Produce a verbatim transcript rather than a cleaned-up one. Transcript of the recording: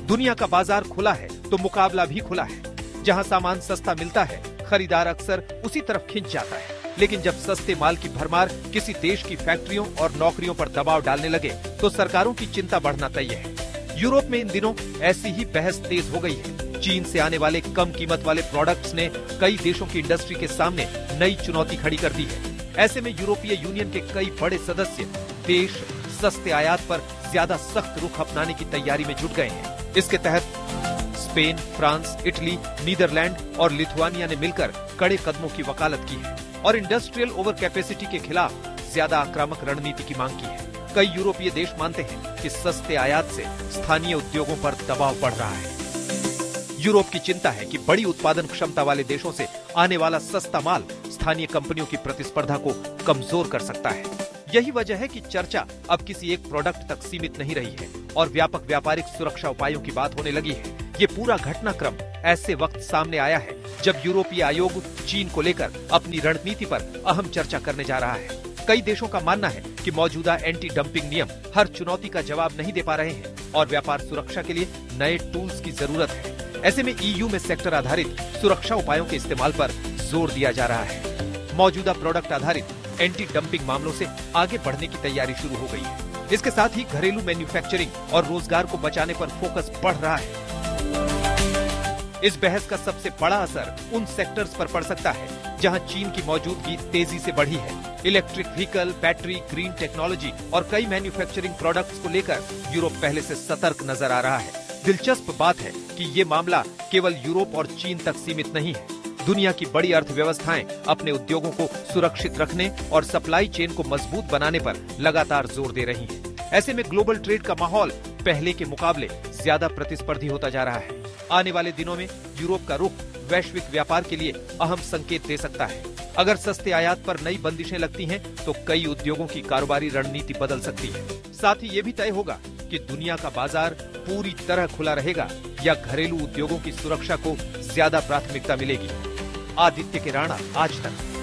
दुनिया का बाजार खुला है तो मुकाबला भी खुला है। जहां सामान सस्ता मिलता है, खरीदार अक्सर उसी तरफ खिंच जाता है। लेकिन जब सस्ते माल की भरमार किसी देश की फैक्ट्रियों और नौकरियों पर दबाव डालने लगे तो सरकारों की चिंता बढ़ना तय है। यूरोप में इन दिनों ऐसी ही बहस तेज हो गई है। चीन से आने वाले कम कीमत वाले प्रोडक्ट्स ने कई देशों की इंडस्ट्री के सामने नई चुनौती खड़ी कर दी है। ऐसे में यूरोपीय यूनियन के कई बड़े सदस्य देश सस्ते आयात पर ज्यादा सख्त रुख अपनाने की तैयारी में जुट गए हैं। इसके तहत स्पेन, फ्रांस, इटली, नीदरलैंड और लिथुआनिया ने मिलकर कड़े कदमों की वकालत की है और इंडस्ट्रियल ओवर कैपेसिटी के खिलाफ ज्यादा आक्रामक रणनीति की मांग की है। कई यूरोपीय देश मानते हैं कि सस्ते आयात से स्थानीय उद्योगों पर दबाव बढ़ रहा है। यूरोप की चिंता है कि बड़ी उत्पादन क्षमता वाले देशों से आने वाला सस्ता माल स्थानीय कंपनियों की प्रतिस्पर्धा को कमजोर कर सकता है। यही वजह है कि चर्चा अब किसी एक प्रोडक्ट तक सीमित नहीं रही है और व्यापक व्यापारिक सुरक्षा उपायों की बात होने लगी है। ये पूरा घटनाक्रम ऐसे वक्त सामने आया है जब यूरोपीय आयोग चीन को लेकर अपनी रणनीति पर अहम चर्चा करने जा रहा है। कई देशों का मानना है कि मौजूदा एंटी डंपिंग नियम हर चुनौती का जवाब नहीं दे पा रहे हैं और व्यापार सुरक्षा के लिए नए टूल्स की जरूरत है। ऐसे में ईयू में सेक्टर आधारित सुरक्षा उपायों के इस्तेमाल पर जोर दिया जा रहा है। मौजूदा प्रोडक्ट आधारित एंटी डंपिंग मामलों से आगे बढ़ने की तैयारी शुरू हो गई है। इसके साथ ही घरेलू मैन्युफैक्चरिंग और रोजगार को बचाने पर फोकस बढ़ रहा है। इस बहस का सबसे बड़ा असर उन सेक्टर्स पर पड़ सकता है जहां चीन की मौजूदगी तेजी से बढ़ी है। Electric vehicle, battery, green technology और कई मैन्युफैक्चरिंग प्रोडक्ट्स को लेकर यूरोप पहले से सतर्क नजर आ रहा है। दिलचस्प बात है कि ये मामला केवल यूरोप और चीन तक सीमित नहीं है। दुनिया की बड़ी अर्थव्यवस्थाएं अपने उद्योगों को सुरक्षित रखने और सप्लाई चेन को मजबूत बनाने पर लगातार जोर दे रही हैं। ऐसे में ग्लोबल ट्रेड का माहौल पहले के मुकाबले ज्यादा प्रतिस्पर्धी होता जा रहा है। आने वाले दिनों में यूरोप का रुख वैश्विक व्यापार के लिए अहम संकेत दे सकता है। अगर सस्ते आयात पर नई बंदिशें लगती हैं, तो कई उद्योगों की कारोबारी रणनीति बदल सकती है। साथ ही ये भी तय होगा कि दुनिया का बाजार पूरी तरह खुला रहेगा या घरेलू उद्योगों की सुरक्षा को ज्यादा प्राथमिकता मिलेगी। आदित्य के राणा, आज तक।